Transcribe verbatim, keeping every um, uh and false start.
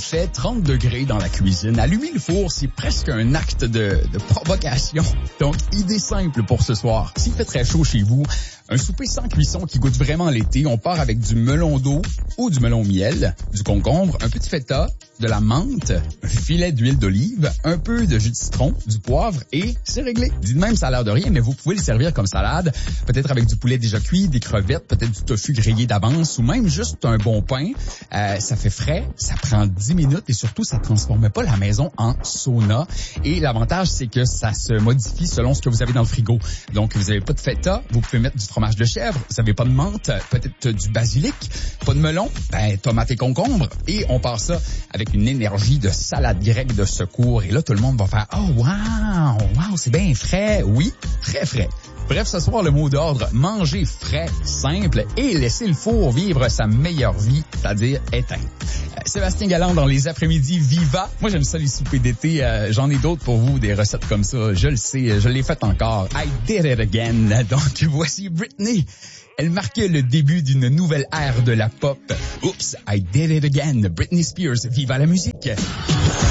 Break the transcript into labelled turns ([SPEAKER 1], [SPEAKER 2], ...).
[SPEAKER 1] fait trente degrés dans la cuisine. Allumer le four, c'est presque un acte de, de provocation. Donc, idée simple pour ce soir. S'il fait très chaud chez vous, un souper sans cuisson qui goûte vraiment l'été, on part avec du melon d'eau ou du melon miel, du concombre, un petit feta, de la menthe, un filet d'huile d'olive, un peu de jus de citron, du poivre et c'est réglé. Dites même, ça a l'air de rien, mais vous pouvez le servir comme salade, peut-être avec du poulet déjà cuit, des crevettes, peut-être du tofu grillé d'avance ou même juste un bon pain. Euh, ça fait frais, ça prend dix minutes et surtout, ça ne transforme pas la maison en sauna. Et l'avantage, c'est que ça se modifie selon ce que vous avez dans le frigo. Donc, vous n'avez pas de feta, vous pouvez mettre du fromage de chèvre, vous n'avez pas de menthe, peut-être du basilic, pas de melon, ben tomate et concombre. Et on part ça avec une énergie de salade grecque de secours. Et là, tout le monde va faire « Oh, wow! Wow, c'est bien frais! » Oui, très frais. Bref, ce soir, le mot d'ordre, manger frais, simple et laisser le four vivre sa meilleure vie, c'est-à-dire éteint. Euh, Sébastien Galland dans les après-midi Viva. Moi, j'aime ça les soupers d'été. Euh, j'en ai d'autres pour vous, des recettes comme ça. Je le sais, je l'ai fait encore. I did it again. Donc, voici Britney. Elle marquait le début d'une nouvelle ère de la pop. Oops, I did it again. Britney Spears, viva la musique.